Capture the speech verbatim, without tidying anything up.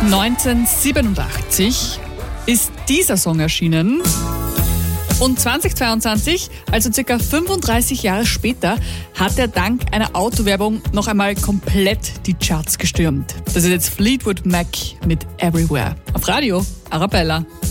neunzehnhundertsiebenundachtzig ist dieser Song erschienen. Und zweitausendzweiundzwanzig, also circa fünfunddreißig Jahre später, hat er dank einer Autowerbung noch einmal komplett die Charts gestürmt. Das ist jetzt Fleetwood Mac mit Everywhere. Auf Radio Arabella.